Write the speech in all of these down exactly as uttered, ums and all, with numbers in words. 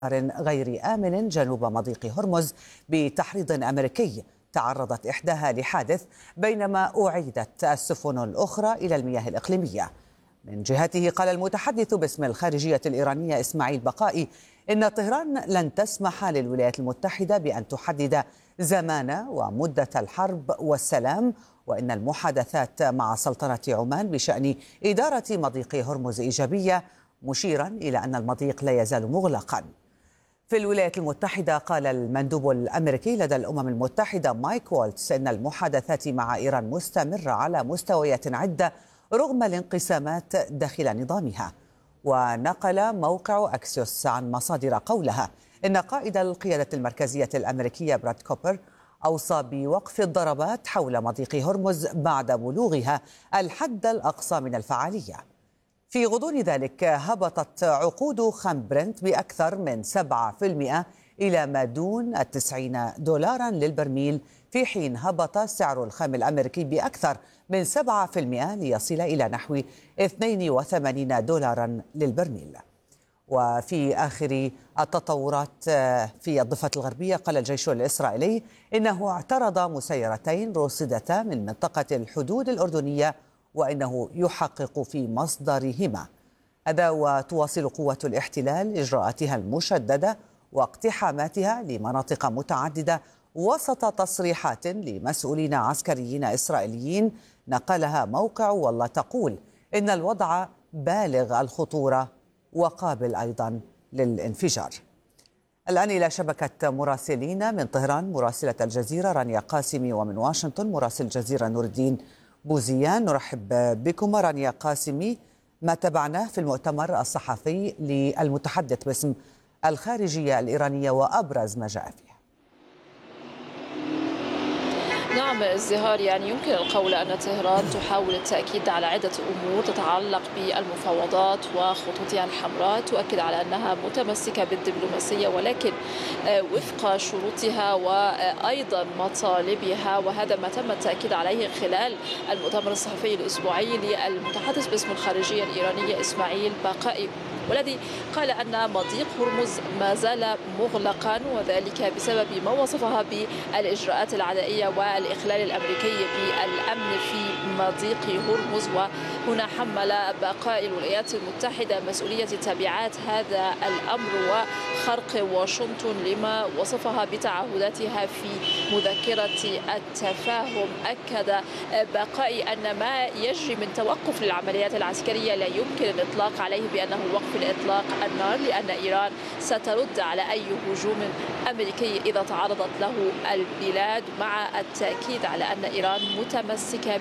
غير آمن جنوب مضيق هرمز بتحريض أمريكي تعرضت إحداها لحادث بينما أعيدت السفن الأخرى إلى المياه الإقليمية. من جهته قال المتحدث باسم الخارجية الإيرانية إسماعيل بقائي إن طهران لن تسمح للولايات المتحدة بأن تحدد زمان ومدة الحرب والسلام، وإن المحادثات مع سلطنة عمان بشأن إدارة مضيق هرمز إيجابية، مشيرا إلى أن المضيق لا يزال مغلقا. في الولايات المتحدة قال المندوب الأمريكي لدى الأمم المتحدة مايك والتس إن المحادثات مع إيران مستمرة على مستويات عدة رغم الانقسامات داخل نظامها. ونقل موقع أكسيوس عن مصادر قولها إن قائد القيادة المركزية الأمريكية براد كوبر أوصى بوقف الضربات حول مضيق هرمز بعد بلوغها الحد الأقصى من الفعالية. في غضون ذلك هبطت عقود خام برنت بأكثر من سبعة بالمئة إلى ما دون التسعين دولارا للبرميل، في حين هبط سعر الخام الأمريكي بأكثر من سبعة بالمئة ليصل إلى نحو اثنين وثمانين دولارا للبرميل. وفي آخر التطورات في الضفة الغربية قال الجيش الإسرائيلي إنه اعترض مسيرتين رصدتا من منطقة الحدود الأردنية وإنه يحقق في مصدرهما. هذا وتواصل قوة الاحتلال إجراءاتها المشددة واقتحاماتها لمناطق متعددة وسط تصريحات لمسؤولين عسكريين إسرائيليين نقلها موقع والله تقول إن الوضع بالغ الخطورة وقابل أيضا للانفجار. الآن إلى شبكة مراسلين من طهران، مراسلة الجزيرة رانيا قاسمي، ومن واشنطن مراسل الجزيرة نور الدين بوزيان. نرحب بكم رانيا قاسمي. ما تابعناه في المؤتمر الصحفي للمتحدث باسم الخارجية الإيرانية وأبرز ما جاء فيه. نعم الزهار، يعني يمكن القول أن طهران تحاول التأكيد على عدة أمور تتعلق بالمفاوضات وخطوطها الحمراء، تؤكد على أنها متمسكة بالدبلوماسية ولكن وفق شروطها وأيضا مطالبها، وهذا ما تم التأكيد عليه خلال المؤتمر الصحفي الأسبوعي للمتحدث باسم الخارجية الإيرانية إسماعيل بقائي، والذي قال أن مضيق هرمز ما زال مغلقا، وذلك بسبب ما وصفها بالإجراءات العدائية والإخلال الأمريكي بالأمن في مضيق هرمز. وهنا حمل بقاء الولايات المتحدة مسؤولية تبعات هذا الأمر وخرق واشنطن لما وصفها بتعهداتها في مذكرة التفاهم. أكد بقاء أن ما يجري من توقف للعمليات العسكرية لا يمكن الإطلاق عليه بأنه الوقف لإطلاق النار، لأن إيران سترد على أي هجوم أمريكي إذا تعرضت له البلاد، مع التأكيد على أن إيران متمسكة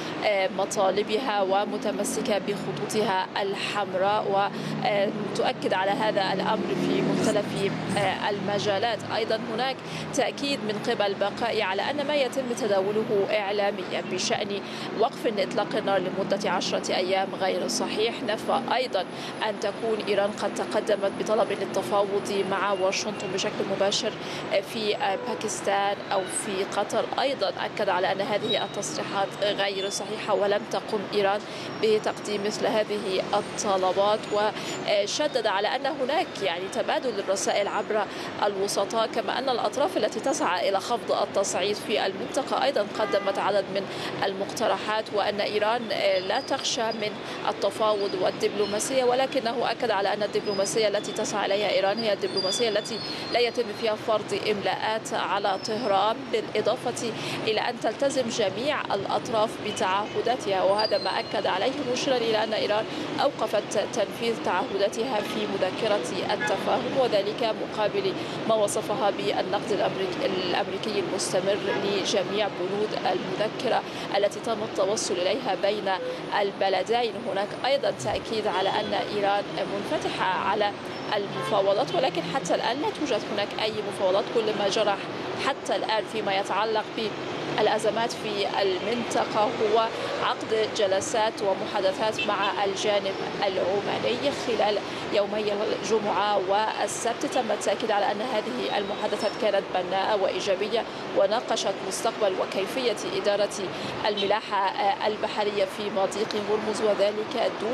بمطالبها ومتمسكة بخطوطها الحمراء، وتؤكد على هذا الأمر في مختلف المجالات. أيضا هناك تأكيد من قبل بقاء على أن ما يتم تداوله إعلاميا بشأن وقف إطلاق النار لمدة عشرة أيام غير صحيح. نفى أيضا أن تكون إيران قد تقدمت بطلب للتفاوض مع واشنطن بشكل مباشر في باكستان أو في قطر. أيضا أكد على أن هذه التصريحات غير صحيحة ولم تقم إيران بتقديم مثل هذه الطلبات، وشدد على أن هناك يعني تبادل الرسائل عبر الوسطاء، كما أن الأطراف التي تسعى إلى خفض التصعيد في المنطقة أيضا قدمت عدد من المقترحات، وأن إيران لا تخشى من التفاوض والدبلوماسية، ولكنه أكد على أن الدبلوماسية التي تسعى إليها إيران هي الدبلوماسية التي لا يتم فيها فرض إملاءات على طهران، بالإضافة إلى أن تلتزم جميع الأطراف بتعهداتها، وهذا ما أكد عليه مشيرا إلى أن إيران أوقفت تنفيذ تعهداتها في مذكرة التفاهم، وذلك مقابل ما وصفها بالنقد الأمريكي المستمر لجميع بنود المذكرة التي تم التوصل إليها بين البلدين. هناك أيضا تأكيد على أن إيران منفتحة على المفاوضات، ولكن حتى الآن لا توجد هناك أي مفاوضات. كل ما جرى حتى الآن فيما يتعلق بالأزمات في المنطقة هو عقد جلسات ومحادثات مع الجانب العماني خلال يومي الجمعة والسبت. تم التأكيد على أن هذه المحادثات كانت بناءة وإيجابية وناقشت مستقبل وكيفية إدارة الملاحة البحرية في مضيق هرمز، وذلك دون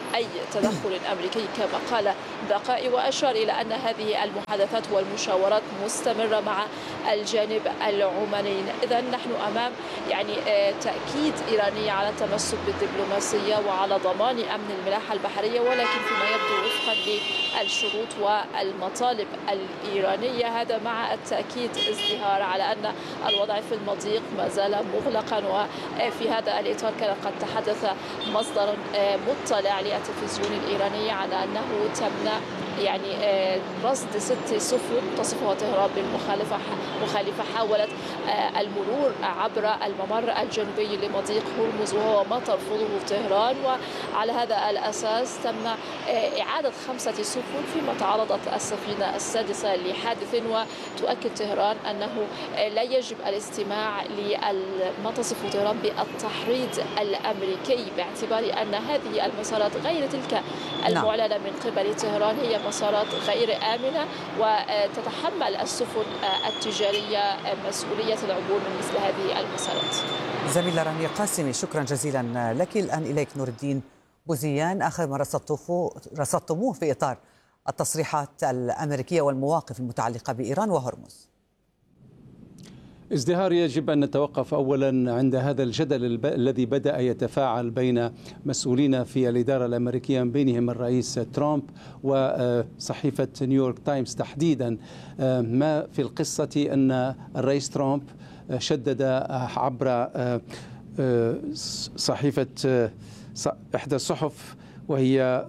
أي تدخل أمريكي كما قال بقائي، وأشار إلى أن هذه المحادثات والمشاورات مستمرة مع الجانب العماني. إذا نحن أمام يعني تأكيد إيراني على التمسك بالدبلوماسية وعلى ضمان أمن الملاحة البحرية، ولكن فيما يبدو وفقا للشروط والمطالب الإيرانية، هذا مع التأكيد ازدهار على أن الوضع في المضيق ما زال مغلقا. وفي هذا الإطار كان قد تحدث مصدر مطلع للتلفزيون الإيراني على أنه تم يعني رصد ست سفن تصفها طهران بالمخالفة مخالفة حاولت المرور عبر الممر الجنوبي لمضيق هرمز، وهو ما ترفضه طهران. وعلى هذا الأساس تم إعادة خمسة سفن فيما تعرضت السفينة السادسة لحادث. وتؤكد طهران أنه لا يجب الاستماع لما تصف طهران بالتحريض الأمريكي، باعتبار أن هذه المسارات غير تلك المعلنة من قبل طهران هي مسارات غير آمنة، وتتحمل السفن التجارية مسؤولية العبور من مثل هذه المسارات. زميلة رانيا قاسمي، شكرا جزيلا لك. الآن إليك نور الدين بوزيان، آخر ما رصدتموه في إطار التصريحات الأمريكية والمواقف المتعلقة بإيران وهرمز. ازدهار يجب أن نتوقف أولا عند هذا الجدل الب... الذي بدأ يتفاعل بين مسؤولين في الإدارة الأمريكية، من بينهم الرئيس ترامب وصحيفة نيويورك تايمز تحديدا. ما في القصة أن الرئيس ترامب شدد عبر صحيفة إحدى الصحف، وهي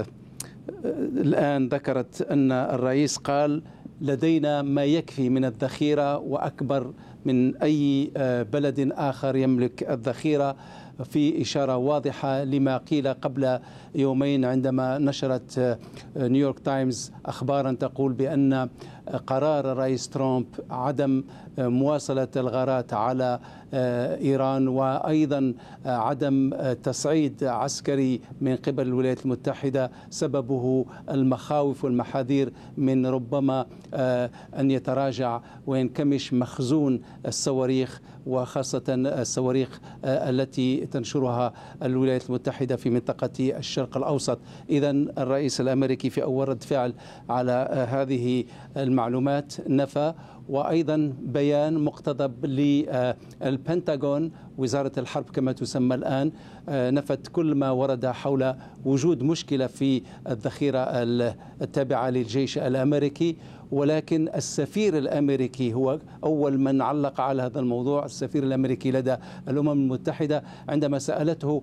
الآن ذكرت أن الرئيس قال: لدينا ما يكفي من الذخيرة وأكبر من أي بلد آخر يملك الذخيرة، في إشارة واضحة لما قيل قبل يومين عندما نشرت نيويورك تايمز أخبارا تقول بأن قرار الرئيس ترامب عدم مواصلة الغارات على إيران وأيضا عدم تصعيد عسكري من قبل الولايات المتحدة سببه المخاوف والمحاذير من ربما أن يتراجع وينكمش مخزون الصواريخ، وخاصة الصواريخ التي تنشرها الولايات المتحدة في منطقة الشرق الأوسط. إذن الرئيس الأمريكي في أول رد فعل على هذه المعلومات نفى، وأيضا بيان مقتضب للبنتاغون، وزارة الحرب كما تسمى الآن، نفت كل ما ورد حول وجود مشكلة في الذخيرة التابعة للجيش الأمريكي. ولكن السفير الأمريكي هو أول من علق على هذا الموضوع، السفير الأمريكي لدى الأمم المتحدة، عندما سألته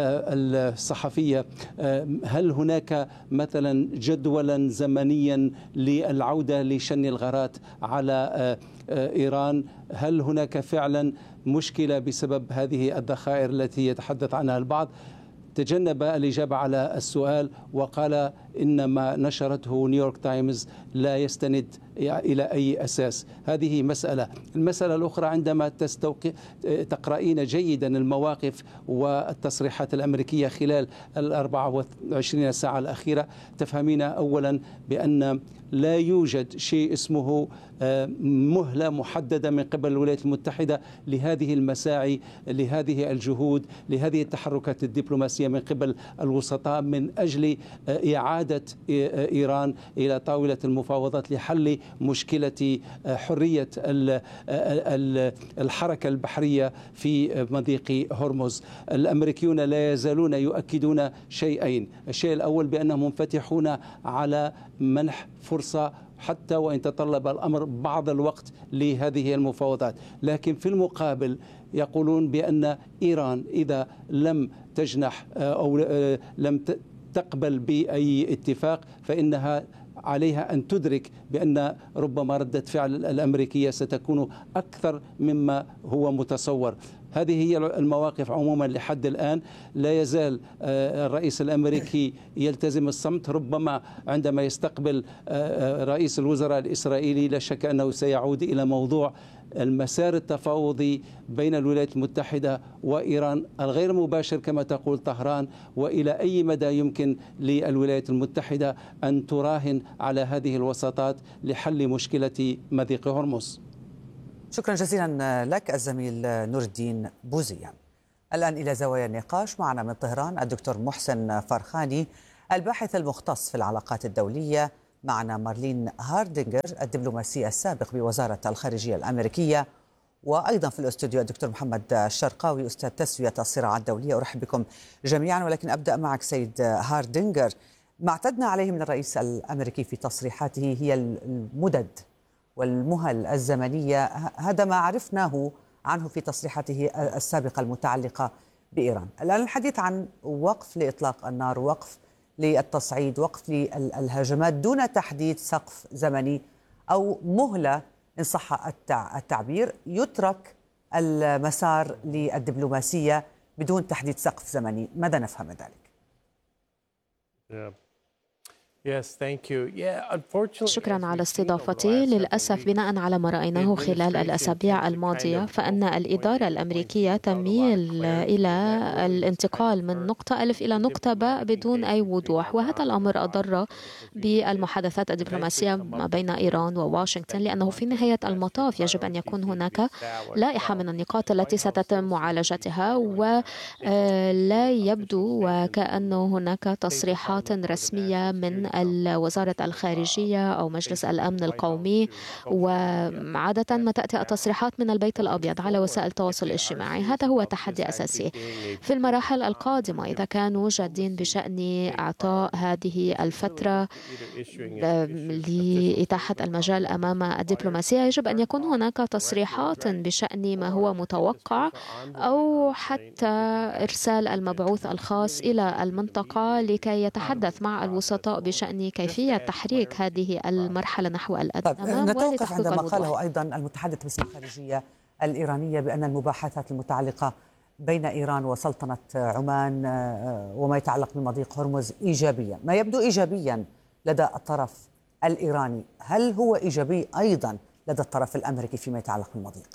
الصحفية هل هناك مثلا جدولا زمنيا للعودة لشن الغارات على إيران، هل هناك فعلا مشكلة بسبب هذه الذخائر التي يتحدث عنها البعض، تجنب الإجابة على السؤال وقال إن ما نشرته نيويورك تايمز لا يستند إلى أي أساس. هذه مسألة. المسألة الأخرى، عندما تستوقع تقرأين جيدا المواقف والتصريحات الأمريكية خلال الأربعة وعشرين ساعة الأخيرة، تفهمين أولا بأن لا يوجد شيء اسمه مهلة محددة من قبل الولايات المتحدة لهذه المساعي، لهذه الجهود، لهذه التحركات الدبلوماسية من قبل الوسطاء من أجل إعادة إيران إلى طاولة المفاوضات لحل مشكلة حرية الحركة البحرية في مضيق هرمز. الأمريكيون لا يزالون يؤكدون شيئين: الشيء الأول بأنهم منفتحون على منح فرصة حتى وإن تطلب الأمر بعض الوقت لهذه المفاوضات، لكن في المقابل يقولون بأن إيران إذا لم تجنح أو لم تقبل بأي اتفاق فإنها عليها أن تدرك بأن ربما ردة فعل الأمريكية ستكون أكثر مما هو متصور. هذه هي المواقف عموما لحد الآن. لا يزال الرئيس الأمريكي يلتزم الصمت، ربما عندما يستقبل رئيس الوزراء الإسرائيلي لا شك أنه سيعود إلى موضوع المسار التفاوضي بين الولايات المتحدة وإيران الغير مباشر كما تقول طهران، وإلى أي مدى يمكن للولايات المتحدة أن تراهن على هذه الوساطات لحل مشكلة مضيق هرمز. شكرا جزيلا لك الزميل نور الدين بوزيان. الآن إلى زوايا النقاش. معنا من طهران الدكتور محسن فرخاني الباحث المختص في العلاقات الدولية، معنا مارلين هاردينغر الدبلوماسي السابق بوزارة الخارجية الأمريكية، وأيضا في الاستوديو الدكتور محمد الشرقاوي أستاذ تسوية الصراعات الدولية. أرحب بكم جميعا، ولكن أبدأ معك سيد هاردينغر. ما اعتدنا عليه من الرئيس الأمريكي في تصريحاته هي المدد والمهل الزمنية، هذا ما عرفناه عنه في تصريحاته السابقة المتعلقة بإيران. الآن الحديث عن وقف لإطلاق النار، وقف للتصعيد، وقف للهجمات دون تحديد سقف زمني أو مهلة إن صح التعبير، يترك المسار للدبلوماسية بدون تحديد سقف زمني. ماذا نفهم من ذلك؟ Yeah. Yes, thank you. Yeah, unfortunately, شكرا على استضافتي. للأسف بناء على ما رأيناه خلال الأسابيع الماضية، فإن الإدارة الأمريكية تميل إلى الانتقال من نقطة ألف إلى نقطة باء بدون أي وضوح، وهذا الأمر أضر بالمحادثات الدبلوماسية ما بين إيران وواشنطن، لأنه في نهاية المطاف يجب أن يكون هناك لائحة من النقاط التي ستتم معالجتها، ولا يبدو وكأن هناك تصريحات رسمية من وزارة الخارجية أو مجلس الأمن القومي. وعادة ما تأتي التصريحات من البيت الأبيض على وسائل التواصل الاجتماعي. هذا هو تحدي أساسي في المراحل القادمة. إذا كانوا جادين بشأن إعطاء هذه الفترة لإتاحة المجال أمام الدبلوماسية، يجب أن يكون هناك تصريحات بشأن ما هو متوقع، أو حتى إرسال المبعوث الخاص إلى المنطقة لكي يتحدث مع الوسطاء بشأن كيفية تحريك هذه المرحلة نحو الأمام. نتوقف عندما قاله أيضا المتحدث باسم الخارجية الإيرانية بأن المباحثات المتعلقة بين إيران وسلطنة عمان وما يتعلق بمضيق هرمز إيجابية، ما يبدو إيجابيا لدى الطرف الإيراني، هل هو إيجابي أيضا لدى الطرف الأمريكي فيما يتعلق بالمضيق؟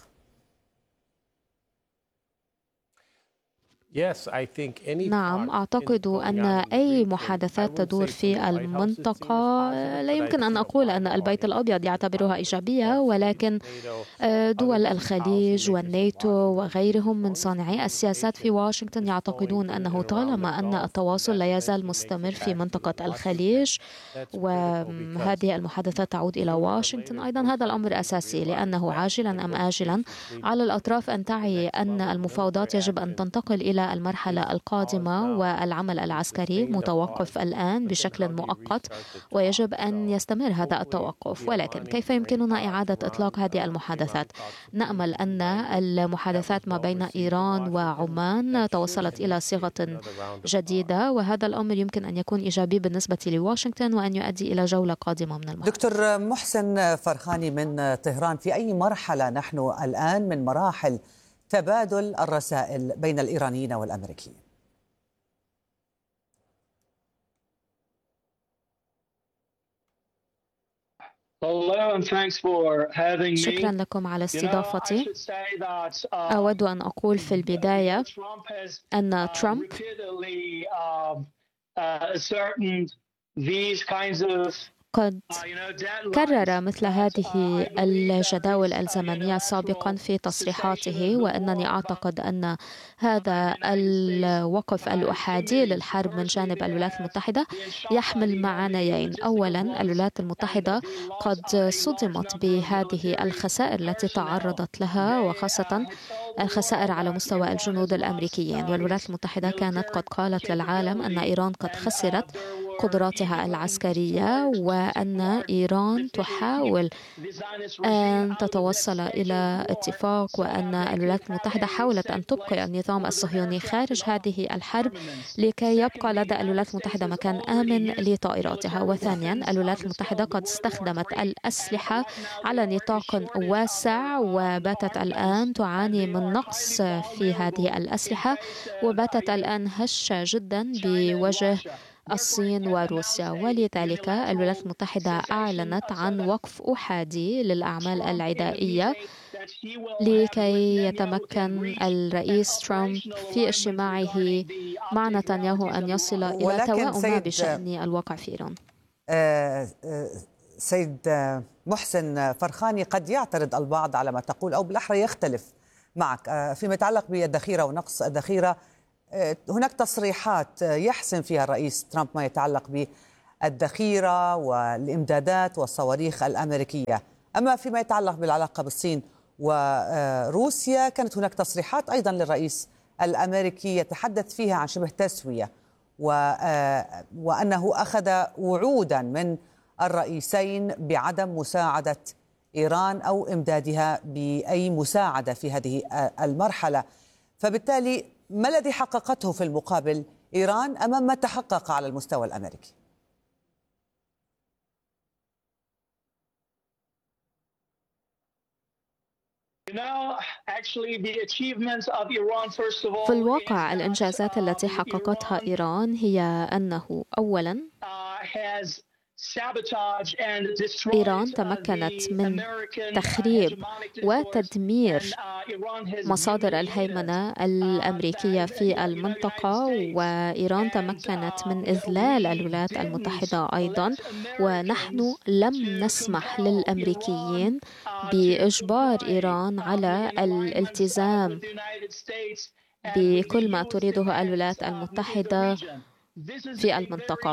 نعم، أعتقد أن أي محادثات تدور في المنطقة لا يمكن أن أقول أن البيت الأبيض يعتبرها إيجابية، ولكن دول الخليج والناتو وغيرهم من صانعي السياسات في واشنطن يعتقدون أنه طالما أن التواصل لا يزال مستمر في منطقة الخليج وهذه المحادثات تعود إلى واشنطن، أيضا هذا الأمر أساسي، لأنه عاجلا أم آجلا على الأطراف أن تعي أن المفاوضات يجب أن تنتقل إلى المرحلة القادمة، والعمل العسكري متوقف الآن بشكل مؤقت ويجب أن يستمر هذا التوقف. ولكن كيف يمكننا إعادة إطلاق هذه المحادثات؟ نأمل أن المحادثات ما بين إيران وعمان توصلت إلى صيغة جديدة، وهذا الأمر يمكن أن يكون إيجابي بالنسبة لواشنطن وأن يؤدي إلى جولة قادمة من المحادثات. دكتور محسن فرخاني من طهران، في أي مرحلة نحن الآن من مراحل تبادل الرسائل بين الإيرانيين والأمريكيين؟ شكرا لكم على استضافتي. أود أن أقول في البداية أن ترامب قد كرر مثل هذه الجداول الزمنية سابقا في تصريحاته، وأنني أعتقد أن هذا الوقف الأحادي للحرب من جانب الولايات المتحدة يحمل معنيين. أولا، الولايات المتحدة قد صدمت بهذه الخسائر التي تعرضت لها، وخاصة الخسائر على مستوى الجنود الأمريكيين، والولايات المتحدة كانت قد قالت للعالم أن إيران قد خسرت قدراتها العسكرية، وأن إيران تحاول أن تتوصل إلى اتفاق، وأن الولايات المتحدة حاولت أن تبقي النظام الصهيوني خارج هذه الحرب لكي يبقى لدى الولايات المتحدة مكان آمن لطائراتها. وثانيا، الولايات المتحدة قد استخدمت الأسلحة على نطاق واسع، وباتت الآن تعاني من نقص في هذه الأسلحة، وباتت الآن هشة جدا بوجه الصين وروسيا. ولذلك الولايات المتحدة أعلنت عن وقف أحادي للأعمال العدائية لكي يتمكن الرئيس ترامب في اجتماعه مع نتنياهو أن يصل إلى توائم بشأن الواقع في إيران. آه آه سيد محسن فرخاني، قد يعترض البعض على ما تقول، أو بالأحرى يختلف معك. فيما يتعلق بالذخيرة ونقص الذخيرة، هناك تصريحات يحسم فيها الرئيس ترامب ما يتعلق بالذخيرة والإمدادات والصواريخ الأمريكية. أما فيما يتعلق بالعلاقة بالصين وروسيا، كانت هناك تصريحات أيضا للرئيس الأمريكي يتحدث فيها عن شبه تسوية، وأنه أخذ وعودا من الرئيسين بعدم مساعدة إيران أو إمدادها بأي مساعدة في هذه المرحلة. فبالتالي ما الذي حققته في المقابل إيران أمام ما تحقق على المستوى الأمريكي؟ في الواقع الإنجازات التي حققتها إيران هي أنه أولاً إيران تمكنت من تخريب وتدمير مصادر الهيمنة الأمريكية في المنطقة، وإيران تمكنت من إذلال الولايات المتحدة أيضا، ونحن لم نسمح للأمريكيين بإجبار إيران على الالتزام بكل ما تريده الولايات المتحدة في المنطقة.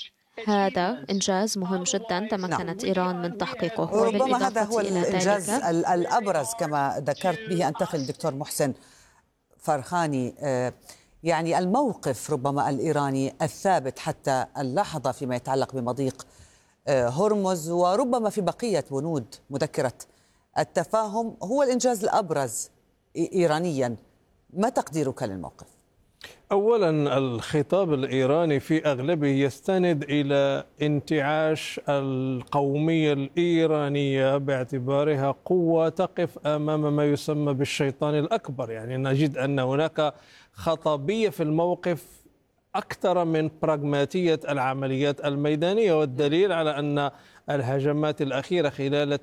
هذا إنجاز مهم جدا تمكنت إيران من تحقيقه. وربما هذا هو الإنجاز الأبرز كما ذكرت به أنتقل الدكتور محسن فرخاني. يعني الموقف ربما الإيراني الثابت حتى اللحظة فيما يتعلق بمضيق هرمز وربما في بقية بنود مذكرة التفاهم هو الإنجاز الأبرز إيرانيا. ما تقديرك للموقف؟ أولا، الخطاب الإيراني في أغلبه يستند إلى انتعاش القومية الإيرانية باعتبارها قوة تقف أمام ما يسمى بالشيطان الأكبر. يعني نجد أن هناك خطابية في الموقف أكثر من براغماتية العمليات الميدانية، والدليل على أن الهجمات الأخيرة خلال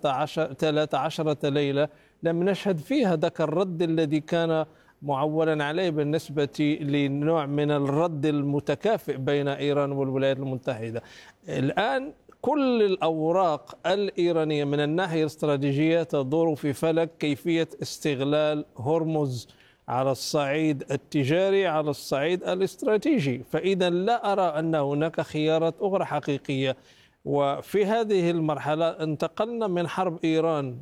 ثلاث عشرة ليلة لم نشهد فيها ذاك الرد الذي كان معولا عليه بالنسبة لنوع من الرد المتكافئ بين إيران والولايات المتحدة. الآن كل الأوراق الإيرانية من الناحية الاستراتيجية تدور في فلك كيفية استغلال هرمز على الصعيد التجاري، على الصعيد الاستراتيجي. فإذا لا أرى أن هناك خيارات أخرى حقيقية. وفي هذه المرحلة انتقلنا من حرب إيران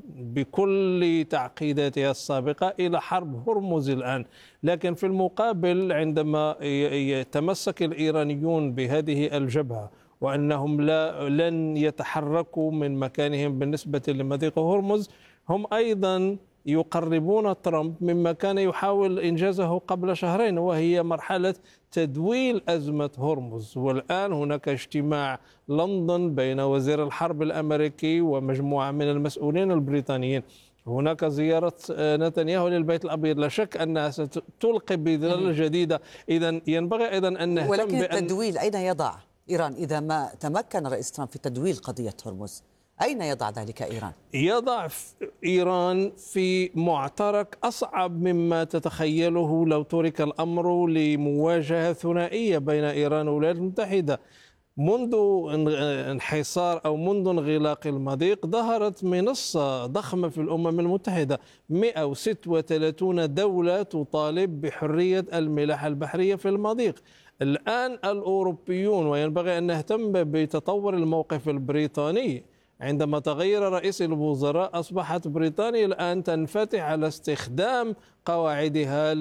بكل تعقيداتها السابقة إلى حرب هرمز الآن. لكن في المقابل عندما يتمسك الإيرانيون بهذه الجبهة وأنهم لا لن يتحركوا من مكانهم بالنسبة لمضيق هرمز، هم أيضا يقربون ترامب مما كان يحاول إنجازه قبل شهرين، وهي مرحلة تدويل أزمة هرمز. والآن هناك اجتماع لندن بين وزير الحرب الأمريكي ومجموعة من المسؤولين البريطانيين. هناك زيارة نتنياهو للبيت الأبيض، لا شك أنها ستلقي بظلال جديدة. إذن ينبغي أيضا أن نهتم. ولكن التدويل أين يضع إيران إذا ما تمكن رئيس ترامب في تدويل قضية هرمز؟ أين يضع ذلك إيران؟ يضع إيران في معترك أصعب مما تتخيله لو ترك الأمر لمواجهة ثنائية بين إيران والولايات المتحدة. منذ انحصار أو منذ انغلاق المضيق ظهرت منصة ضخمة في الأمم المتحدة، مئة وستة وثلاثين دولة تطالب بحرية الملاحة البحرية في المضيق. الآن الأوروبيون، وينبغي أن نهتم بتطور الموقف البريطاني، عندما تغير رئيس الوزراء أصبحت بريطانيا الآن تنفتح على استخدام قواعدها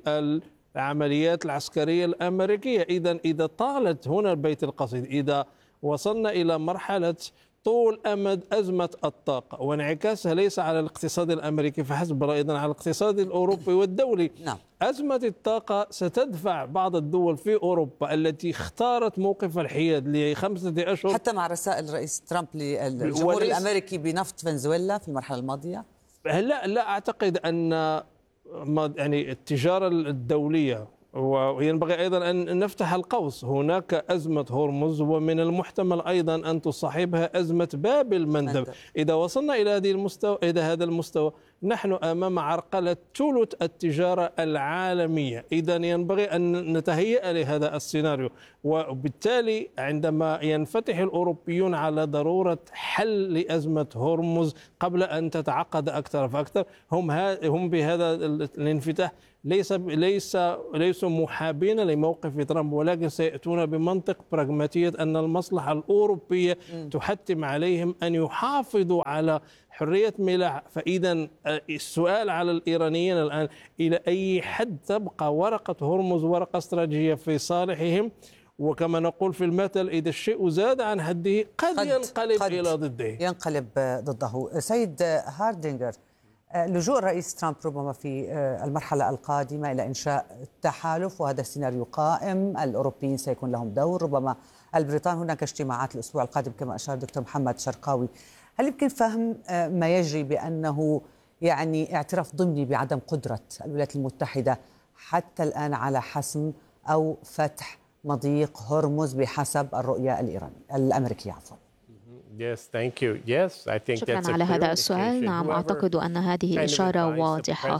للعمليات العسكرية الأمريكية. إذن إذا طالت هنا البيت القصيد، إذا وصلنا إلى مرحلة طول أمد أزمة الطاقة وانعكاسها ليس على الاقتصاد الأمريكي فحسب، بل أيضا على الاقتصاد الأوروبي والدولي. نعم. أزمة الطاقة ستدفع بعض الدول في أوروبا التي اختارت موقف الحياد لخمسة أشهر، حتى مع رسائل رئيس ترامب للجمهور وليس... الأمريكي بنفط فنزويلا في المرحلة الماضية. لا لا أعتقد أن يعني التجارة الدولية وينبغي أيضا أن نفتح القوس، هناك أزمة هرمز ومن المحتمل أيضا أن تصاحبها أزمة باب المندب. إذا وصلنا إلى هذه المستوى إلى هذا المستوى نحن أمام عرقلة ثلث التجارة العالمية. إذا ينبغي أن نتهيأ لهذا السيناريو، وبالتالي عندما ينفتح الأوروبيون على ضرورة حل لأزمة هرمز قبل أن تتعقد أكثر فأكثر، هم هم بهذا الانفتاح ليس ليس ليسوا محابين لموقف ترامب، ولكن سيأتون بمنطق براغماتية أن المصلحة الأوروبية تحتم عليهم أن يحافظوا على حرية ملاحة. فإذا السؤال على الإيرانيين الآن إلى أي حد تبقى ورقة هرمز ورقة استراتيجية في صالحهم، وكما نقول في المثل إذا الشيء زاد عن حده قد, قد ينقلب قد إلى ضده ينقلب ضده. سيد هاردينغر، لجوء الرئيس ترامب ربما في المرحلة القادمة إلى إنشاء تحالف، وهذا السيناريو قائم، الأوروبيين سيكون لهم دور، ربما البريطان، هناك اجتماعات الأسبوع القادم كما أشار دكتور محمد شرقاوي. هل يمكن فهم ما يجري بأنه يعني اعتراف ضمني بعدم قدرة الولايات المتحدة حتى الآن على حسم أو فتح مضيق هرمز بحسب الرؤية الإيرانية الأمريكية عفوا؟ Yes, thank you. Yes, I think شكرا that's على a هذا السؤال. نعم، أعتقد أن هذه إشارة واضحة.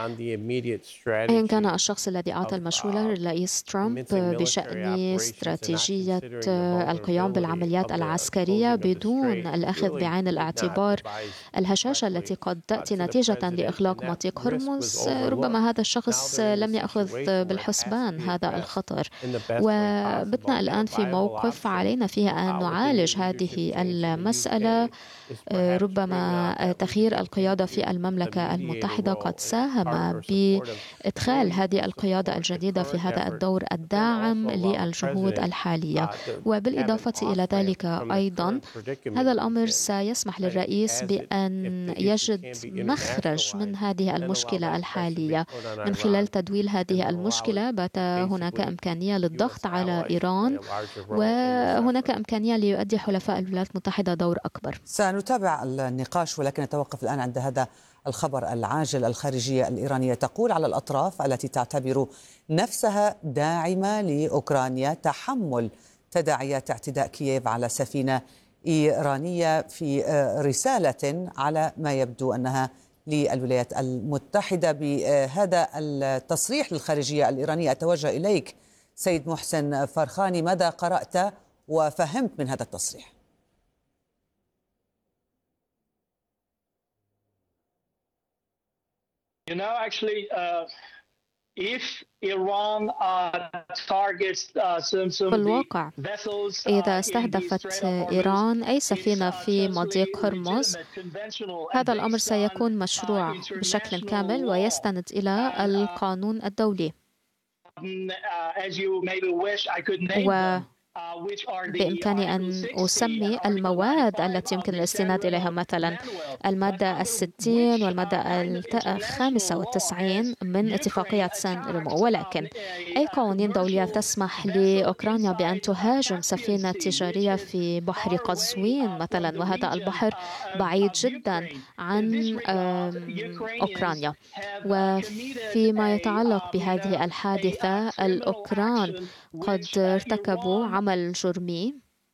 إن كان الشخص الذي أعطى المشورة للرئيس ترامب بشأن استراتيجية القيام بالعمليات العسكرية بدون الأخذ بعين الاعتبار الهشاشة التي قد تأتي نتيجة لإغلاق مضيق هرمز، ربما هذا الشخص لم يأخذ بالحسبان هذا الخطر، وبتنا الآن في موقف علينا فيه أن نعالج هذه المسألة. ربما تغيير القيادة في المملكة المتحدة قد ساهم بإدخال هذه القيادة الجديدة في هذا الدور الداعم للجهود الحالية، وبالإضافة إلى ذلك أيضا هذا الأمر سيسمح للرئيس بأن يجد مخرج من هذه المشكلة الحالية. من خلال تدويل هذه المشكلة بات هناك إمكانية للضغط على إيران، وهناك إمكانية ليؤدي حلفاء الولايات المتحدة دور أكبر. سنتابع النقاش، ولكن نتوقف الآن عند هذا الخبر العاجل. الخارجية الإيرانية تقول على الأطراف التي تعتبر نفسها داعمة لأوكرانيا تحمل تداعيات اعتداء كييف على سفينة إيرانية في رسالة على ما يبدو أنها للولايات المتحدة. بهذا التصريح للخارجية الإيرانية أتوجه إليك سيد محسن فرخاني، ماذا قرأت وفهمت من هذا التصريح؟ You know, actually, uh, if Iran uh, targets uh, some some في الواقع إذا استهدفت إيران أي سفينة في مضيق هرمز، هذا الأمر سيكون مشروع بشكل كامل ويستند إلى القانون الدولي، و بإمكاني أن أسمي المواد التي يمكن الاستناد إليها، مثلا المادة الستين والمادة الخامسة والتسعين من اتفاقية سان ريمو. ولكن أي قوانين دولية تسمح لأوكرانيا بأن تهاجم سفينة تجارية في بحر قزوين مثلا، وهذا البحر بعيد جدا عن أوكرانيا. وفيما يتعلق بهذه الحادثة، الأوكران قد ارتكبوا عمل جرمي،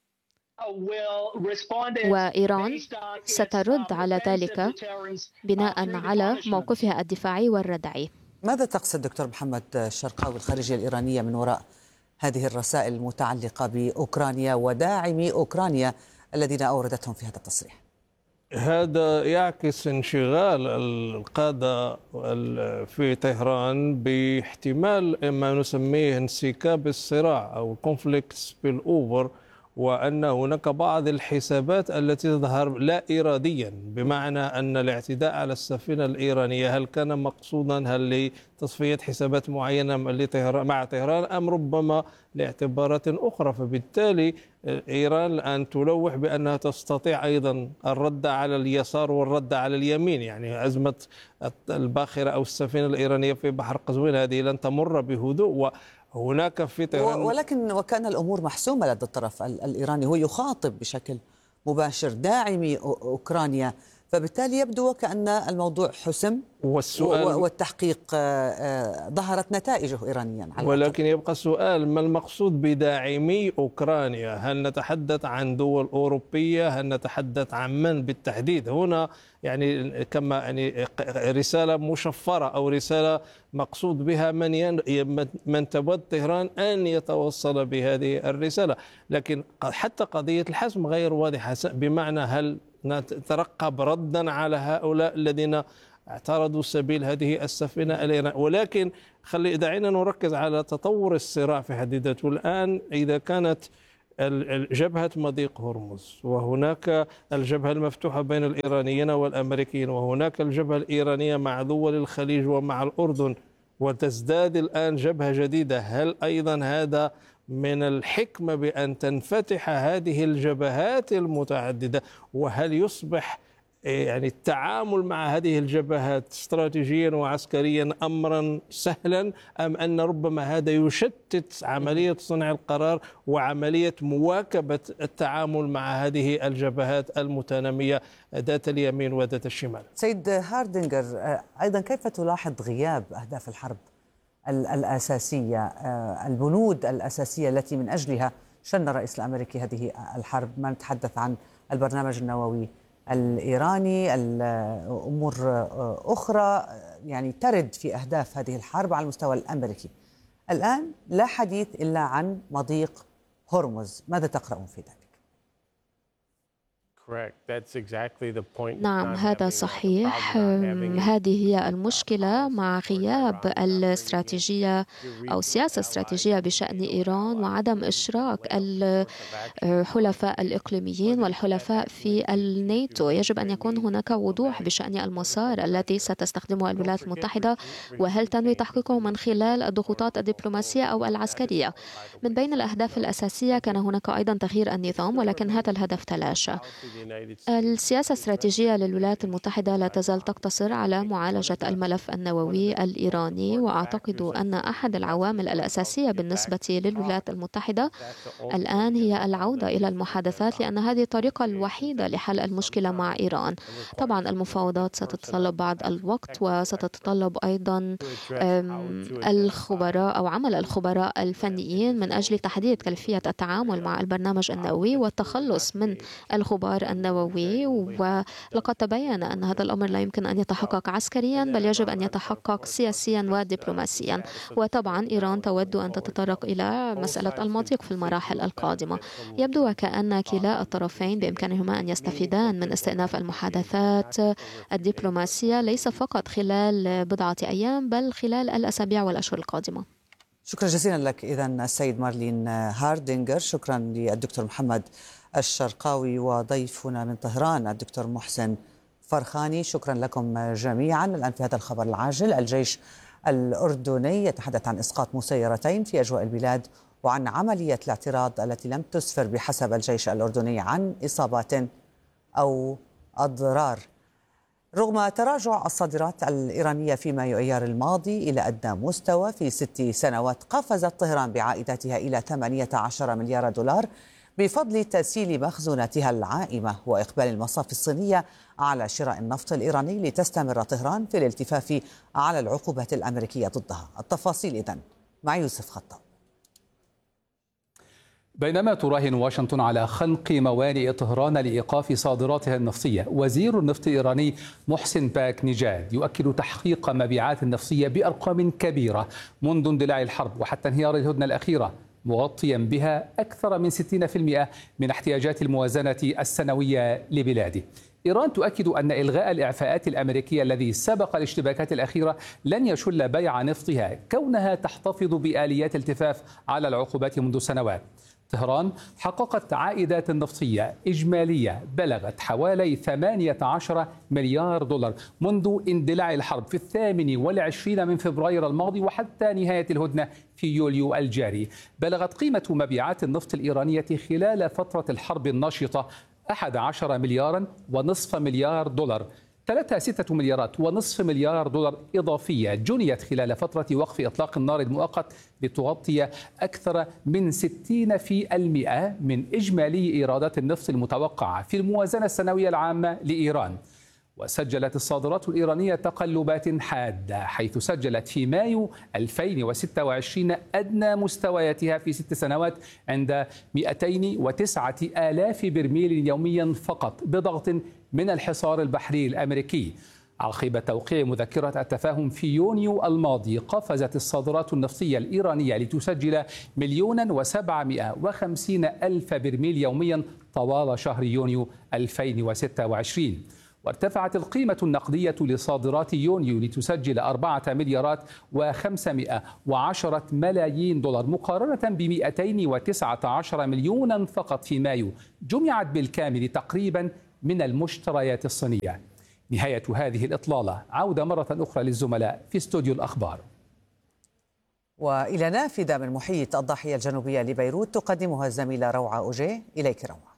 وإيران سترد على ذلك بناء على موقفها الدفاعي والردعي. ماذا تقصد دكتور محمد شرقاوي الخارجية الإيرانية من وراء هذه الرسائل المتعلقة بأوكرانيا وداعمي أوكرانيا الذين أوردتهم في هذا التصريح؟ هذا يعكس انشغال القادة في طهران باحتمال ما نسميه انسكاب الصراع أو conflict spillover، وأن هناك بعض الحسابات التي تظهر لا إراديا، بمعنى أن الاعتداء على السفينة الإيرانية هل كان مقصودا، هل لتصفية حسابات معينة مع طهران، أم ربما لاعتبارات أخرى. فبالتالي إيران الآن تلوح بأنها تستطيع أيضا الرد على اليسار والرد على اليمين، يعني أزمة الباخرة أو السفينة الإيرانية في بحر قزوين هذه لن تمر بهدوء. هناك في طهران ولكن وكان الأمور محسومة لدى الطرف الإيراني، هو يخاطب بشكل مباشر داعمي أوكرانيا فبالتالي يبدو وكأن الموضوع حسم، والسؤال والتحقيق ظهرت نتائجه إيرانيا. ولكن يبقى السؤال: ما المقصود بداعمي أوكرانيا؟ هل نتحدث عن دول أوروبية؟ هل نتحدث عن من بالتحديد؟ هنا يعني كما يعني رسالة مشفرة أو رسالة مقصود بها من ين... من تود طهران أن يتوصل بهذه الرسالة. لكن حتى قضية الحسم غير واضحة، بمعنى هل نترقب ردا على هؤلاء الذين اعترضوا سبيل هذه السفينة الإيرانية؟ ولكن خلي دعينا نركز على تطور الصراع في حد ذاته. الآن إذا كانت جبهة مضيق هرمز، وهناك الجبهة المفتوحة بين الإيرانيين والأمريكيين، وهناك الجبهة الإيرانية مع دول الخليج ومع الأردن، وتزداد الآن جبهة جديدة، هل أيضا هذا من الحكمة بأن تنفتح هذه الجبهات المتعددة؟ وهل يصبح يعني التعامل مع هذه الجبهات استراتيجيا وعسكريا أمرا سهلا، أم أن ربما هذا يشتت عملية صنع القرار وعملية مواكبة التعامل مع هذه الجبهات المتنامية ذات اليمين وذات الشمال؟ سيد هاردينجر، أيضا كيف تلاحظ غياب أهداف الحرب الأساسية، البنود الأساسية التي من أجلها شن الرئيس الأمريكي هذه الحرب؟ ما نتحدث عن البرنامج النووي الإيراني، الأمور أخرى يعني ترد في أهداف هذه الحرب على المستوى الأمريكي. الآن لا حديث إلا عن مضيق هرمز، ماذا تقرؤون في ذلك؟ نعم، هذا صحيح. هذه هي المشكلة مع غياب الاستراتيجية أو السياسة الاستراتيجية بشأن إيران وعدم إشراك الحلفاء الإقليميين والحلفاء في الناتو. يجب أن يكون هناك وضوح بشأن المسار الذي ستستخدمه الولايات المتحدة، وهل تنوي تحقيقه من خلال الضغوطات الدبلوماسية أو العسكرية. من بين الأهداف الأساسية كان هناك أيضا تغيير النظام، ولكن هذا الهدف تلاشى. السياسة الاستراتيجية للولايات المتحدة لا تزال تقتصر على معالجة الملف النووي الإيراني، وأعتقد أن أحد العوامل الأساسية بالنسبة للولايات المتحدة الآن هي العودة إلى المحادثات، لأن هذه الطريقة الوحيدة لحل المشكلة مع إيران. طبعا المفاوضات ستتطلب بعض الوقت، وستتطلب أيضا الخبراء أو عمل الخبراء الفنيين من أجل تحديد كيفية التعامل مع البرنامج النووي والتخلص من الغبار النووي. ولقد تبين أن هذا الأمر لا يمكن أن يتحقق عسكريا، بل يجب أن يتحقق سياسيا ودبلوماسيا. وطبعا إيران تود أن تتطرق إلى مسألة المضيق في المراحل القادمة. يبدو وكأن كلا الطرفين بإمكانهما أن يستفيدان من استئناف المحادثات الدبلوماسية، ليس فقط خلال بضعة أيام بل خلال الأسابيع والأشهر القادمة. شكرا جزيلا لك إذن السيد مارلين هاردينجر. شكرا للدكتور محمد الشرقاوي وضيفنا من طهران الدكتور محسن فرخاني. شكرا لكم جميعا. الآن في هذا الخبر العاجل: الجيش الأردني يتحدث عن إسقاط مسيرتين في أجواء البلاد وعن عملية الاعتراض التي لم تسفر بحسب الجيش الأردني عن إصابات أو أضرار. رغم تراجع الصادرات الإيرانية في مايو أيار الماضي إلى أدنى مستوى في ست سنوات، قفزت طهران بعائداتها إلى ثمانية عشر مليار دولار بفضل تسييل مخزوناتها العائمة وإقبال المصافي الصينية على شراء النفط الإيراني، لتستمر طهران في الالتفاف على العقوبات الأمريكية ضدها. التفاصيل إذن مع يوسف خطاب. بينما تراهن واشنطن على خنق موانئ طهران لإيقاف صادراتها النفطية، وزير النفط الإيراني محسن باك نجاد يؤكد تحقيق مبيعات النفطية بأرقام كبيرة منذ اندلاع الحرب وحتى انهيار الهدنة الأخيرة، مغطيا بها أكثر من ستين بالمئة من احتياجات الموازنة السنوية لبلاده. إيران تؤكد أن إلغاء الإعفاءات الأمريكية الذي سبق الاشتباكات الأخيرة لن يشل بيع نفطها، كونها تحتفظ بآليات التفاف على العقوبات منذ سنوات. طهران حققت عائدات نفطية إجمالية بلغت حوالي ثمانية عشر مليار دولار منذ اندلاع الحرب في الثامن والعشرين من فبراير الماضي وحتى نهاية الهدنة في يوليو الجاري. بلغت قيمة مبيعات النفط الإيرانية خلال فترة الحرب الناشطة أحد عشر مليارا ونصف مليار دولار، ثلاثة ستة مليارات ونصف مليار دولار إضافية جنيت خلال فترة وقف إطلاق النار المؤقت لتغطي أكثر من ستين بالمئة من إجمالي إيرادات النفط المتوقعة في الموازنة السنوية العامة لإيران. وسجلت الصادرات الإيرانية تقلبات حادة، حيث سجلت في مايو ألفين وستة وعشرين أدنى مستوياتها في ست سنوات عند مئتين وتسعة آلاف برميل يوميا فقط، بضغط من الحصار البحري الأمريكي. عقب توقيع مذكرة التفاهم في يونيو الماضي، قفزت الصادرات النفطية الإيرانية لتسجل مليونا وسبعمائة وخمسين ألف برميل يوميا طوال شهر يونيو ألفين وستة وعشرين. وارتفعت القيمة النقدية لصادرات يونيو لتسجل أربعة مليارات وخمسمائة وعشرة ملايين دولار مقارنة ب مئتين وتسعة عشر مليونا فقط في مايو، جمعت بالكامل تقريبا من المشتريات الصينية. نهاية هذه الإطلالة، عودة مرة أخرى للزملاء في استوديو الأخبار. وإلى نافذة من محيط الضاحية الجنوبية لبيروت تقدمها الزميلة روعة أوجي. إليك روعة.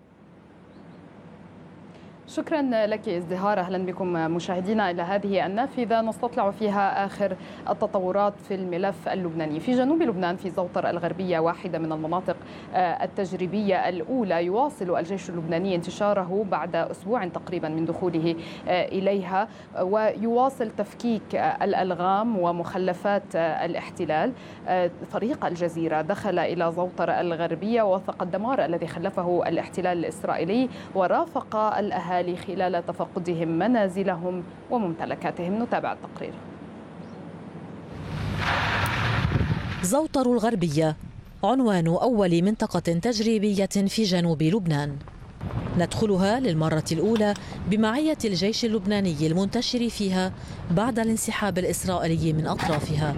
شكرا لك ازدهار. اهلا بكم مشاهدينا الى هذه النافذه نستطلع فيها اخر التطورات في الملف اللبناني. في جنوب لبنان في زوطر الغربيه، واحده من المناطق التجريبيه الاولى، يواصل الجيش اللبناني انتشاره بعد اسبوع تقريبا من دخوله اليها، ويواصل تفكيك الالغام ومخلفات الاحتلال. فريق الجزيره دخل الى زوطر الغربيه ووثق الدمار الذي خلفه الاحتلال الاسرائيلي، ورافق الاهالي خلال تفقدهم منازلهم وممتلكاتهم. نتابع التقرير. زوطر الغربية عنوان أول منطقة تجريبية في جنوب لبنان، ندخلها للمرة الأولى بمعية الجيش اللبناني المنتشر فيها بعد الانسحاب الإسرائيلي من أطرافها.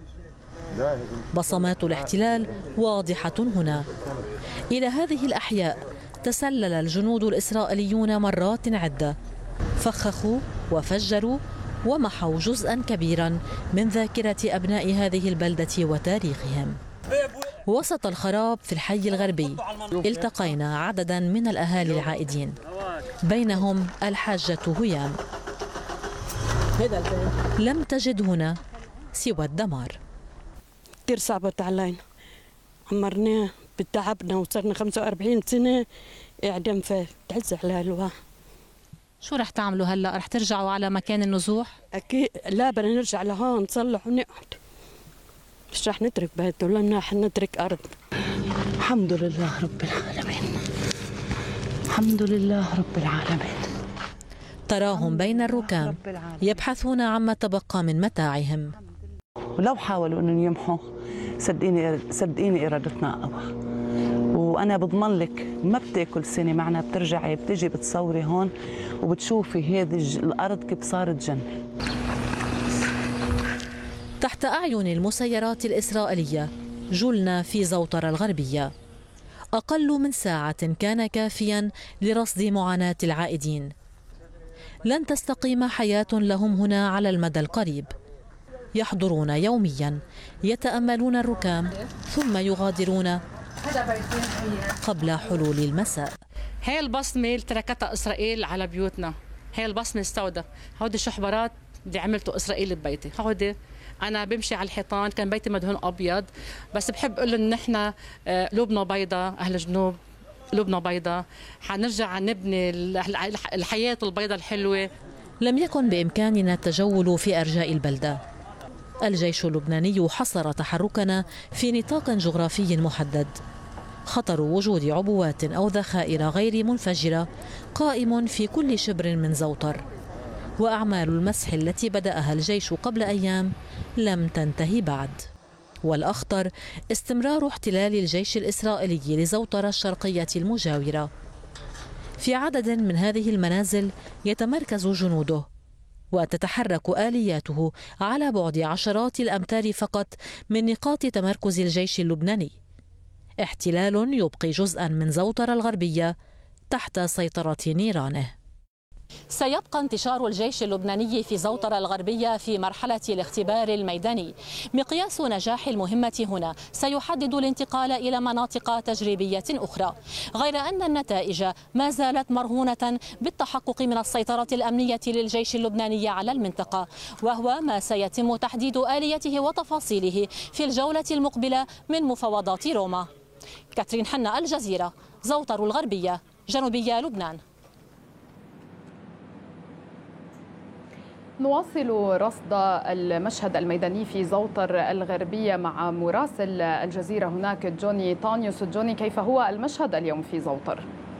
بصمات الاحتلال واضحة هنا. إلى هذه الأحياء تسلل الجنود الإسرائيليون مرات عدة، فخخوا وفجروا ومحوا جزءا كبيرا من ذاكرة أبناء هذه البلدة وتاريخهم. وسط الخراب في الحي الغربي التقينا عددا من الأهالي العائدين، بينهم الحاجة هيام. لم تجد هنا سوى الدمار. كثير صعبت علينا، عمرناه بتعبنا وصرنا خمسة وأربعين سنة إعدام، فتعز على الواحد. شو رح تعملوا هلا؟ رح ترجعوا على مكان النزوح؟ أكيد لا، بدنا نرجع لهون نصلح ونقعد، مش رح نترك بيت ولا رح نترك أرض. الحمد لله رب العالمين، الحمد لله رب العالمين. تراهم بين الركام يبحثون عما تبقى من متاعهم. ولو حاولوا أن يمحوا، صدقيني صدقيني إرادتنا أقوى. وأنا بضمن لك ما بتاكل سنة معنا، بترجعي بتجي بتصوري هون وبتشوفي هذه الأرض كيف صارت جنة. تحت أعين المسيرات الإسرائيلية جلنا في زوطر الغربية. أقل من ساعة كان كافيا لرصد معاناة العائدين. لن تستقيم حياة لهم هنا على المدى القريب. يحضرون يوميا، يتأملون الركام ثم يغادرون قبل حلول المساء. هاي البصمة اللي تركتها إسرائيل على بيوتنا، هاي البصمة السوداء، هودي شحبرات اللي عملته إسرائيل ببيتي. هودي أنا بمشي على الحيطان، كان بيتي مدهون أبيض، بس بحب أقول إن إحنا قلوبنا بيضاء، أهل الجنوب قلوبنا بيضاء، حنرجع نبني الحياة البيضاء الحلوة. لم يكن بإمكاننا التجول في أرجاء البلدة. الجيش اللبناني حصر تحركنا في نطاق جغرافي محدد. خطر وجود عبوات أو ذخائر غير منفجرة قائم في كل شبر من زوطر، وأعمال المسح التي بدأها الجيش قبل أيام لم تنتهي بعد. والأخطر استمرار احتلال الجيش الإسرائيلي لزوطر الشرقية المجاورة. في عدد من هذه المنازل يتمركز جنوده، وتتحرك آلياته على بعد عشرات الأمتار فقط من نقاط تمركز الجيش اللبناني. احتلال يبقي جزءا من زوطر الغربية تحت سيطرة نيرانه. سيبقى انتشار الجيش اللبناني في زوطر الغربية في مرحلة الاختبار الميداني. مقياس نجاح المهمة هنا سيحدد الانتقال إلى مناطق تجريبية أخرى، غير أن النتائج ما زالت مرهونة بالتحقق من السيطرة الأمنية للجيش اللبناني على المنطقة، وهو ما سيتم تحديد آليته وتفاصيله في الجولة المقبلة من مفاوضات روما. كاترين حنا، الجزيرة، زوطر الغربية، جنوبية لبنان. نواصل رصد المشهد الميداني في زوطر الغربية مع مراسل الجزيرة هناك جوني طانيوس. جوني، كيف هو المشهد اليوم في زوطر؟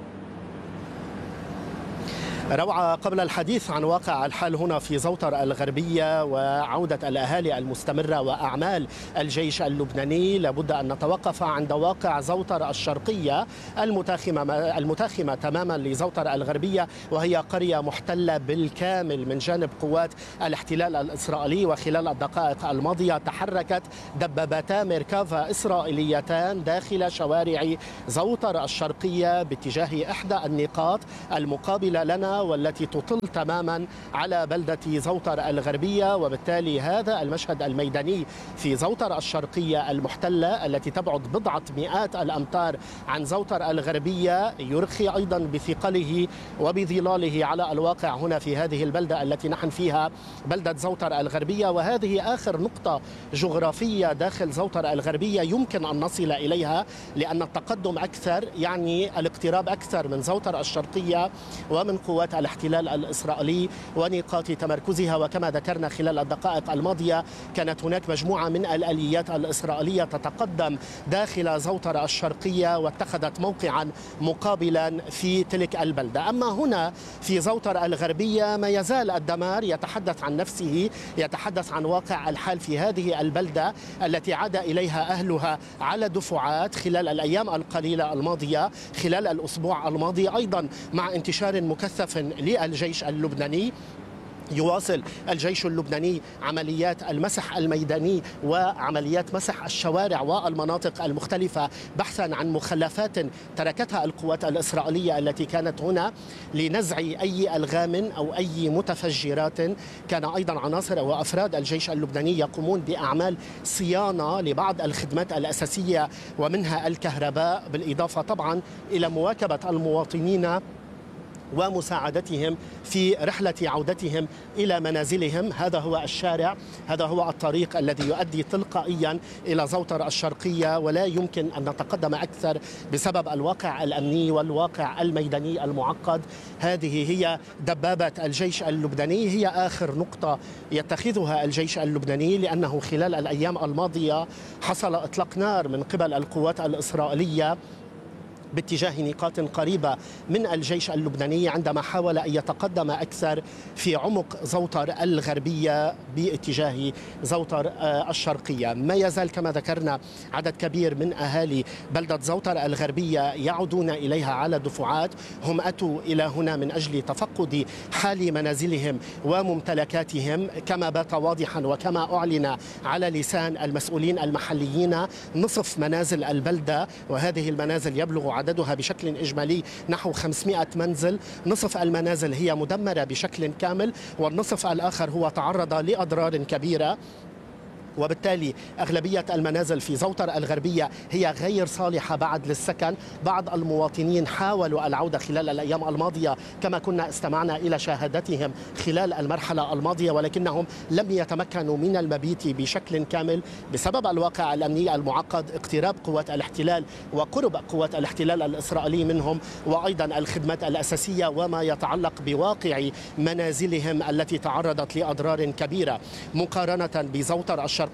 روعة، قبل الحديث عن واقع الحال هنا في زوطر الغربية وعودة الأهالي المستمرة وأعمال الجيش اللبناني، لابد أن نتوقف عند واقع زوطر الشرقية المتاخمة المتاخمة تماما لزوطر الغربية، وهي قرية محتلة بالكامل من جانب قوات الاحتلال الإسرائيلي. وخلال الدقائق الماضية تحركت دبابتا ميركافا إسرائيليتان داخل شوارع زوطر الشرقية باتجاه إحدى النقاط المقابلة لنا والتي تطل تماما على بلدة زوطر الغربية. وبالتالي هذا المشهد الميداني في زوطر الشرقية المحتلة التي تبعد بضعة مئات الأمتار عن زوطر الغربية يرخي أيضا بثقله وبظلاله على الواقع هنا في هذه البلدة التي نحن فيها، بلدة زوطر الغربية. وهذه آخر نقطة جغرافية داخل زوطر الغربية يمكن أن نصل إليها، لأن التقدم أكثر يعني الاقتراب أكثر من زوطر الشرقية ومن قوات الاحتلال الإسرائيلي ونقاط تمركزها. وكما ذكرنا خلال الدقائق الماضية كانت هناك مجموعة من الآليات الإسرائيلية تتقدم داخل زوطر الشرقية واتخذت موقعا مقابلا في تلك البلدة. أما هنا في زوطر الغربية ما يزال الدمار يتحدث عن نفسه، يتحدث عن واقع الحال في هذه البلدة التي عاد إليها أهلها على دفعات خلال الأيام القليلة الماضية، خلال الأسبوع الماضي، أيضا مع انتشار مكثف للجيش اللبناني. يواصل الجيش اللبناني عمليات المسح الميداني وعمليات مسح الشوارع والمناطق المختلفة بحثا عن مخلفات تركتها القوات الإسرائيلية التي كانت هنا لنزع أي ألغام أو أي متفجرات. كان أيضا عناصر وأفراد الجيش اللبناني يقومون بأعمال صيانة لبعض الخدمات الأساسية ومنها الكهرباء، بالإضافة طبعا إلى مواكبة المواطنين ومساعدتهم في رحلة عودتهم إلى منازلهم. هذا هو الشارع، هذا هو الطريق الذي يؤدي تلقائيا إلى زوطر الشرقية، ولا يمكن أن نتقدم أكثر بسبب الواقع الأمني والواقع الميداني المعقد. هذه هي دبابة الجيش اللبناني، هي آخر نقطة يتخذها الجيش اللبناني، لأنه خلال الأيام الماضية حصل إطلاق نار من قبل القوات الإسرائيلية باتجاه نقاط قريبة من الجيش اللبناني عندما حاول أن يتقدم أكثر في عمق زوطر الغربية باتجاه زوطر الشرقية. ما يزال كما ذكرنا عدد كبير من أهالي بلدة زوطر الغربية يعودون إليها على دفعات. هم أتوا إلى هنا من أجل تفقد حال منازلهم وممتلكاتهم، كما بات واضحا وكما أعلن على لسان المسؤولين المحليين نصف منازل البلدة، وهذه المنازل يبلغ عددها بشكل إجمالي نحو خمسمئة منزل، نصف المنازل هي مدمرة بشكل كامل والنصف الآخر هو تعرض لأضرار كبيرة. وبالتالي أغلبية المنازل في زوطر الغربية هي غير صالحة بعد للسكن. بعض المواطنين حاولوا العودة خلال الأيام الماضية كما كنا استمعنا إلى شهادتهم خلال المرحلة الماضية، ولكنهم لم يتمكنوا من المبيت بشكل كامل بسبب الواقع الأمني المعقد، اقتراب قوات الاحتلال وقرب قوات الاحتلال الإسرائيلي منهم، وأيضا الخدمات الأساسية وما يتعلق بواقع منازلهم التي تعرضت لأضرار كبيرة. مقارنة بزوطر الشرقية،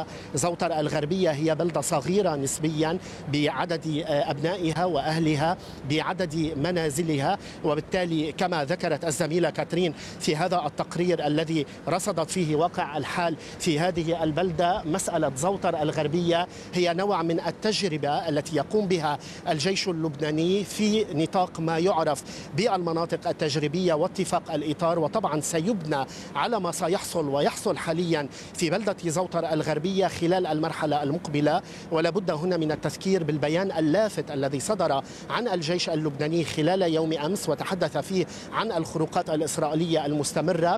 زوطر الغربية هي بلدة صغيرة نسبيا بعدد أبنائها وأهلها، بعدد منازلها. وبالتالي كما ذكرت الزميلة كاترين في هذا التقرير الذي رصدت فيه واقع الحال في هذه البلدة، مسألة زوطر الغربية هي نوع من التجربة التي يقوم بها الجيش اللبناني في نطاق ما يعرف بالمناطق التجريبية واتفاق الإطار، وطبعا سيبنى على ما سيحصل ويحصل حاليا في بلدة زوطر الغربية خلال المرحلة المقبلة. ولا بد هنا من التذكير بالبيان اللافت الذي صدر عن الجيش اللبناني خلال يوم أمس وتحدث فيه عن الخروقات الإسرائيلية المستمرة.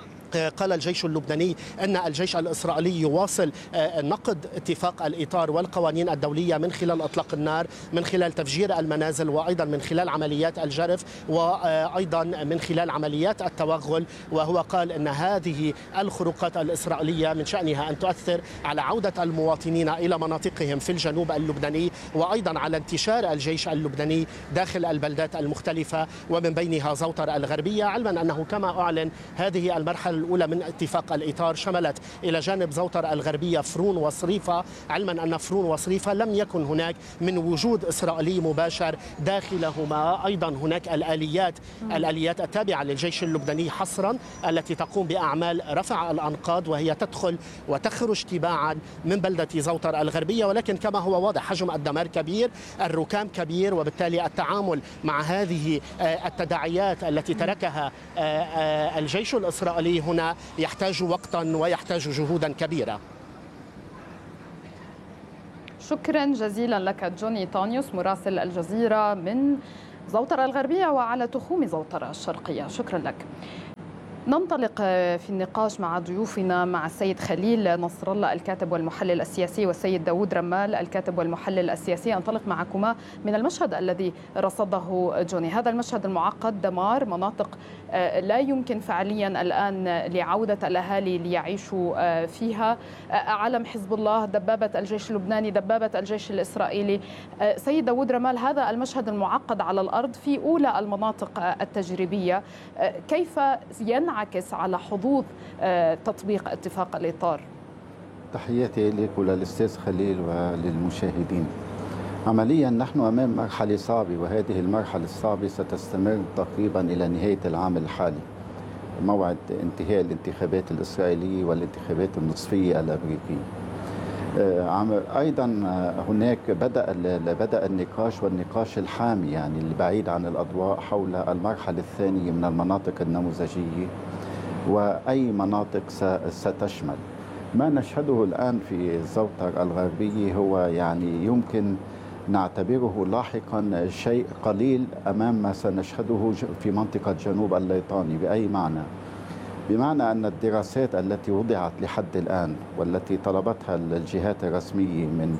قال الجيش اللبناني أن الجيش الإسرائيلي يواصل نقض اتفاق الإطار والقوانين الدولية من خلال إطلاق النار، من خلال تفجير المنازل، وأيضا من خلال عمليات الجرف، وأيضا من خلال عمليات التوغل. وهو قال أن هذه الخروقات الإسرائيلية من شأنها أن تؤثر على عودة المواطنين إلى مناطقهم في الجنوب اللبناني، وأيضا على انتشار الجيش اللبناني داخل البلدات المختلفة ومن بينها زوطر الغربية، علما أنه كما أعلن هذه المرحلة الأولى من اتفاق الإطار شملت إلى جانب زوطر الغربية فرون وصريفة، علما أن فرون وصريفة لم يكن هناك من وجود إسرائيلي مباشر داخلهما. أيضا هناك الآليات الآليات التابعة للجيش اللبناني حصرا التي تقوم بأعمال رفع الأنقاض، وهي تدخل وتخرج تباعا من بلدة زوطر الغربية. ولكن كما هو واضح حجم الدمار كبير، الركام كبير، وبالتالي التعامل مع هذه التداعيات التي تركها الجيش الإسرائيلي هنا يحتاج وقتا ويحتاج جهودا كبيرة. شكرا جزيلا لك جوني طانيوس مراسل الجزيرة من زوطر الغربية وعلى تخوم زوطر الشرقية. شكرا لك. ننطلق في النقاش مع ضيوفنا، مع السيد خليل نصر الله الكاتب والمحلل السياسي والسيد داود رمال الكاتب والمحلل السياسي. أنطلق معكما من المشهد الذي رصده جوني، هذا المشهد المعقد، دمار مناطق لا يمكن فعليا الآن لعودة الأهالي ليعيشوا فيها، علم حزب الله، دبابة الجيش اللبناني، دبابة الجيش الإسرائيلي. سيد داود رمال، هذا المشهد المعقد على الأرض في أولى المناطق التجريبية، كيف ينعكس على حظوظ تطبيق اتفاق الإطار؟ تحياتي لك وللأستاذ خليل وللمشاهدين. عمليا نحن أمام مرحلة صعبة، وهذه المرحلة الصعبة ستستمر تقريبا إلى نهاية العام الحالي، موعد انتهاء الانتخابات الإسرائيلية والانتخابات النصفية الأمريكية. أيضا هناك بدأ بدأ النقاش والنقاش الحامي، يعني البعيد عن الأضواء، حول المرحلة الثانية من المناطق النموذجية وأي مناطق ستشمل. ما نشهده الآن في زوطر الغربية هو يعني يمكن نعتبره لاحقا شيء قليل أمام ما سنشهده في منطقة جنوب الليطاني. بأي معنى؟ بمعنى أن الدراسات التي وضعت لحد الآن والتي طلبتها الجهات الرسمية من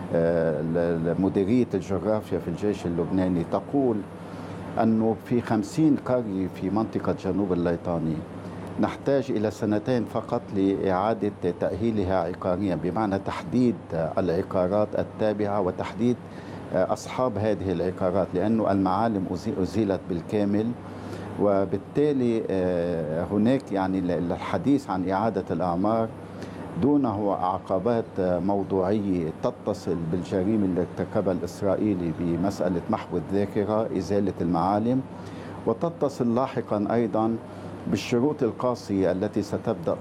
مديرية الجغرافيا في الجيش اللبناني تقول أنه في خمسين قرية في منطقة جنوب الليطاني نحتاج إلى سنتين فقط لإعادة تأهيلها عقاريا، بمعنى تحديد العقارات التابعة وتحديد أصحاب هذه العقارات، لأنه المعالم أزيلت بالكامل. وبالتالي هناك يعني الحديث عن إعادة الأعمار دونه عقبات موضوعية تتصل بالجريمة اللي ارتكبها الإسرائيلي بمسألة محو الذاكرة، إزالة المعالم، وتتصل لاحقا أيضا بالشروط القاسية التي ستبدأ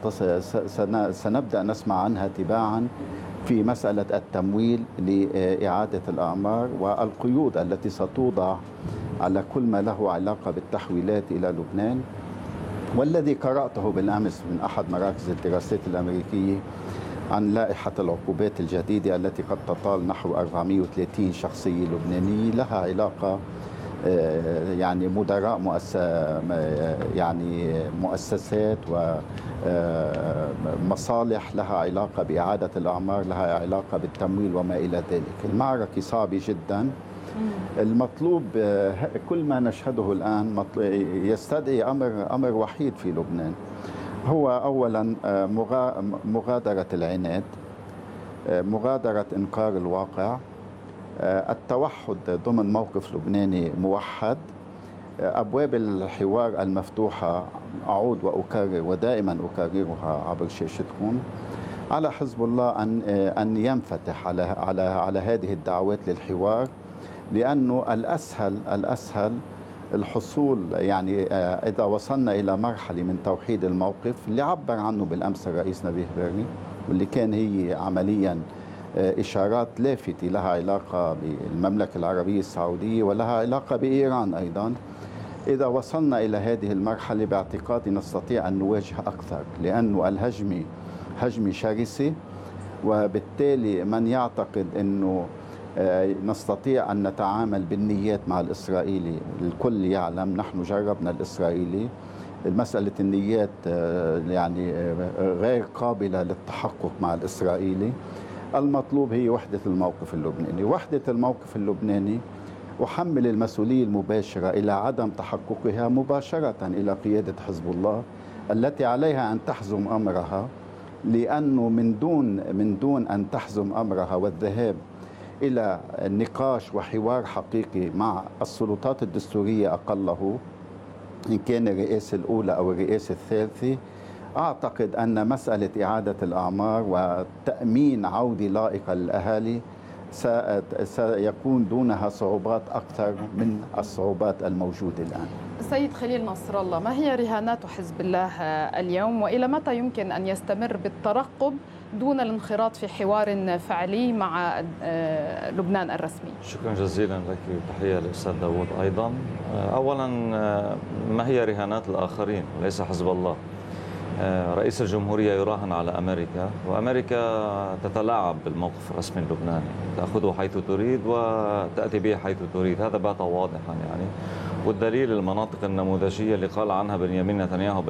سنبدأ نسمع عنها تباعا في مسألة التمويل لإعادة الأعمار، والقيود التي ستوضع على كل ما له علاقة بالتحويلات إلى لبنان. والذي قرأته بالأمس من أحد مراكز الدراسات الأمريكية عن لائحة العقوبات الجديدة التي قد تطال نحو أربعمئة وثلاثين شخصية لبنانية لها علاقة يعني مدراء مؤسس يعني مؤسسات ومصالح لها علاقة بإعادة الأعمار، لها علاقة بالتمويل وما إلى ذلك. المعركة صعبة جدا. المطلوب كل ما نشهده الآن يستدعي أمر أمر وحيد في لبنان، هو أولا مغادرة العناد، مغادرة إنكار الواقع، التوحد ضمن موقف لبناني موحد، أبواب الحوار المفتوحة. أعود وأكرر ودائما أكررها عبر شاشتكم، على حزب الله أن أن ينفتح على على على هذه الدعوات للحوار، لأنه الأسهل الأسهل الحصول يعني إذا وصلنا إلى مرحلة من توحيد الموقف اللي عبر عنه بالأمس الرئيس نبيه بري، واللي كان هي عمليا إشارات لافتة لها علاقة بالمملكة العربية السعودية ولها علاقة بإيران أيضا. إذا وصلنا إلى هذه المرحلة باعتقادي نستطيع أن نواجه أكثر، لأنه الهجمة هجمة شرسة، وبالتالي من يعتقد أنه نستطيع أن نتعامل بالنيات مع الإسرائيلي، الكل يعلم، نحن جربنا الإسرائيلي، مسألة النيات يعني غير قابلة للتحقق مع الإسرائيلي. المطلوب هي وحدة الموقف اللبناني. وحدة الموقف اللبناني أحمل المسؤولية المباشرة إلى عدم تحققها مباشرة إلى قيادة حزب الله التي عليها أن تحزم أمرها، لأنه من دون من دون أن تحزم أمرها والذهاب إلى نقاش وحوار حقيقي مع السلطات الدستورية أقله، إن كان الرئاسة الأولى أو الرئاسة الثالثة، أعتقد أن مسألة إعادة الأعمار وتأمين عودة لائقة للأهالي سيكون دونها صعوبات أكثر من الصعوبات الموجودة الآن. سيد خليل نصر الله، ما هي رهانات حزب الله اليوم وإلى متى يمكن أن يستمر بالترقب دون الانخراط في حوار فعلي مع لبنان الرسمي؟ شكرا جزيلا لك وتحية للأستاذ داوود أيضا. أولا ما هي رهانات الآخرين وليس حزب الله؟ رئيس الجمهورية يراهن على أمريكا، وأمريكا تتلاعب بالموقف الرسمي اللبناني، تأخذه حيث تريد وتأتي به حيث تريد، هذا بات واضحا يعني. والدليل المناطق النموذجية اللي قال عنها بنيامين نتنياهو